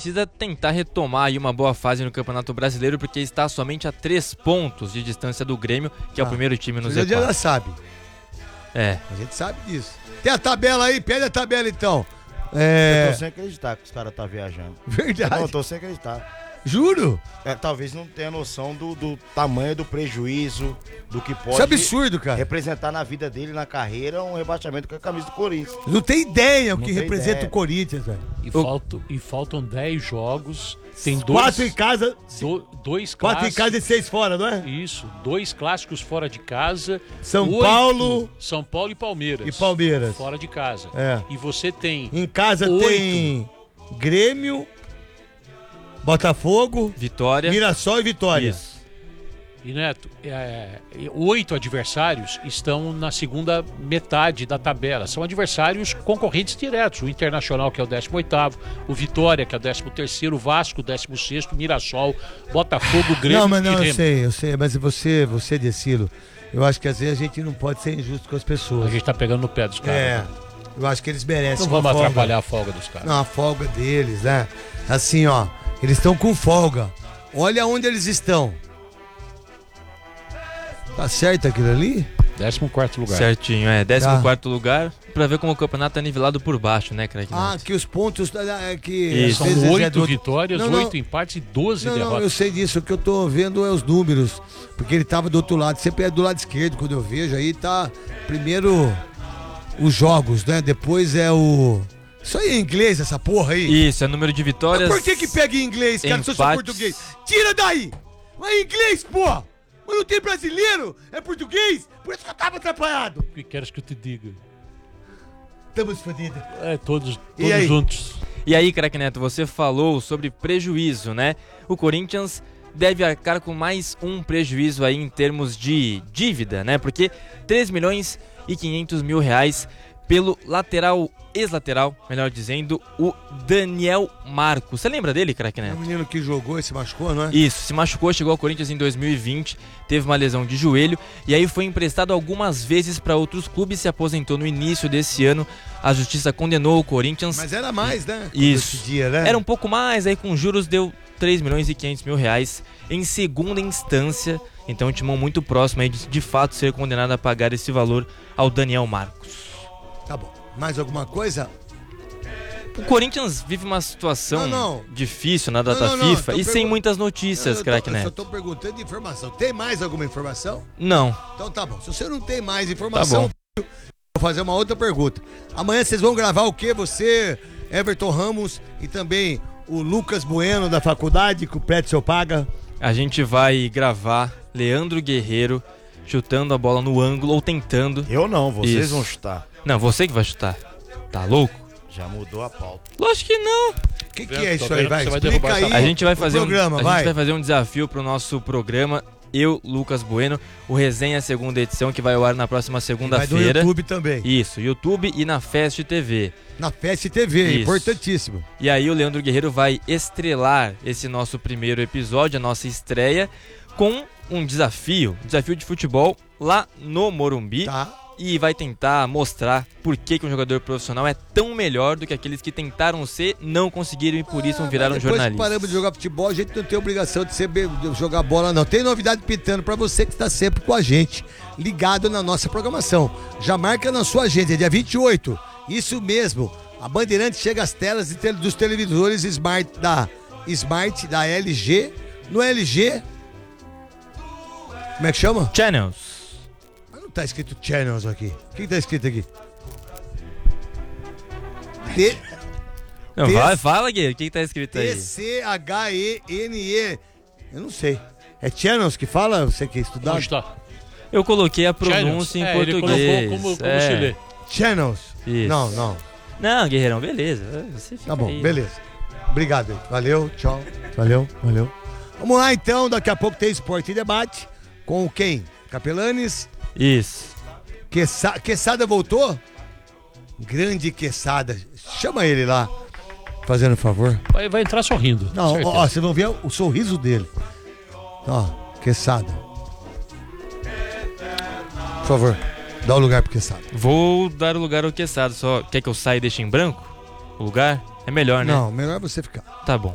precisa tentar retomar aí uma boa fase no Campeonato Brasileiro, porque está somente a 3 pontos de distância do Grêmio, que é o primeiro time no Z4. A gente já sabe. É. A gente sabe disso. Tem a tabela aí? Pede a tabela então. Eu tô sem acreditar que os caras tá viajando. Verdade. Não, eu tô sem acreditar. Juro? Talvez não tenha noção do tamanho do prejuízo, do que pode Isso é absurdo, cara. representar na vida dele, na carreira, um rebaixamento com a camisa do Corinthians. Não tem ideia o Não que tem representa ideia. o Corinthians, velho. E faltam 10 jogos. Tem 4 em casa, dois 4 em clássicos. casa e 6 fora, não é? Isso, 2 clássicos fora de casa. São 8, Paulo São Paulo e Palmeiras. e Palmeiras. Fora de casa. É. E você tem Em casa 8. tem Grêmio, Botafogo, Vitória. Mirassol e Vitória. Isso. E Neto, 8 adversários estão na segunda metade da tabela. São adversários concorrentes diretos. O Internacional, que é o 18º, o Vitória, que é o 13º, o Vasco, 16º, Mirassol, Botafogo, Grêmio Não, mas não, e Remo. eu sei, mas você, Decilo, eu acho que às vezes a gente não pode ser injusto com as A pessoas. gente tá pegando no pé dos caras. É, eu acho que eles merecem Não vamos uma folga. atrapalhar a folga dos caras. Não, a folga deles, né? Assim, ó, eles estão com folga. Olha onde eles estão. Tá certo aquilo ali? 14º lugar. Certinho, 14º lugar, pra ver como o campeonato é nivelado por baixo, né, Craig? Ah, que os pontos que Isso. às vezes São é 8 do outro- vitórias, Não, não. 8 empates e 12 Não, derrotas. eu sei disso. O que eu tô vendo é os números. Porque ele tava do outro lado. Sempre é do lado esquerdo quando eu vejo. Aí tá primeiro os jogos, né? Depois é o... Isso aí é inglês, essa porra aí. Isso, é número de vitórias. Mas por que pega em inglês, cara? Se eu sou empates. português. Tira daí! Mas é inglês, porra! Mas não tem brasileiro, é português. Por isso que eu tava atrapalhado. O que queres que eu te diga? Estamos fodidos. Todos E aí? juntos. E aí, Craque Neto, você falou sobre prejuízo, né? O Corinthians deve arcar com mais um prejuízo aí em termos de dívida, né? Porque 3.500.000 reais pelo ex-lateral, melhor dizendo, o Daniel Marcos. Você lembra dele, Craque É Neto? o menino que jogou e se machucou, não é? Isso, se machucou, chegou ao Corinthians em 2020, teve uma lesão de joelho e aí foi emprestado algumas vezes para outros clubes, se aposentou no início desse ano. A justiça condenou o Corinthians. Mas era mais, né? Isso. Esse dia, né? Era um pouco mais, aí com juros deu 3.500.000 reais em segunda instância. Então, um timão muito próximo aí de fato ser condenado a pagar esse valor ao Daniel Marcos. Tá bom. Mais alguma coisa? O Corinthians vive uma situação Não. difícil na data Não, FIFA tô e sem pergun- muitas notícias, Craque Eu só Neto. tô perguntando de informação. Tem mais alguma informação? Não. Então tá bom. Se você não tem mais informação, Tá eu vou fazer uma outra pergunta. Amanhã vocês vão gravar o quê? Você, Everton Ramos e também o Lucas Bueno da faculdade, que o Pretzel paga. A gente vai gravar Leandro Guerreiro chutando a bola no ângulo ou tentando. Eu não, vocês Isso. vão chutar. Não, você que vai chutar. Tá louco? Já mudou a pauta. Lógico que não. O que é isso aí? vendo Vai, que você vai explica derrubar aí. essa A gente vai o fazer programa, a gente vai fazer um desafio pro nosso programa. Eu, Lucas Bueno, o Resenha segunda edição que vai ao ar na próxima Vai do segunda-feira. YouTube também. Isso, YouTube e na Fest TV. Na Fest TV, Isso. importantíssimo. E aí o Leandro Guerreiro vai estrelar esse nosso primeiro episódio, a nossa estreia, com um desafio de futebol lá no Morumbi. Tá. E vai tentar mostrar por que um jogador profissional é tão melhor do que aqueles que tentaram ser, não conseguiram e por isso viraram Depois que jornalistas. paramos de jogar futebol, a gente não tem obrigação de jogar bola, não. Tem novidade pitando pra você que está sempre com a gente, ligado na nossa programação. Já marca na sua agenda, é dia 28. Isso mesmo. A Bandeirante chega às telas dos televisores Smart da LG. No LG. Como é que chama? Channels. Não tá escrito Channels aqui. O que tá escrito aqui? Não, T- fala, Guerreiro, o que tá escrito aí? TCHENE. Eu não sei. É Channels que fala? Você que é estudado? Onde está? Eu coloquei a pronúncia em Ele português. colocou como se lê. Channels. Isso. Não. Não, Guerreirão, beleza. Você fica Tá bom, aí. beleza. Obrigado aí. Valeu, tchau. Valeu. Vamos lá então, daqui a pouco tem Esporte e Debate. Com quem? Capelanes. Isso. Quesada voltou? Grande Quesada. Chama ele lá. Fazendo um favor. Vai entrar sorrindo. Não, certeza. ó, vocês vão ver o sorriso dele. Ó, Quesada. Por favor, dá o lugar pro Quesada. Vou dar o lugar ao Quesada, só quer que eu saia e deixe em branco? O lugar? É melhor, né? Não, melhor você ficar. Tá bom.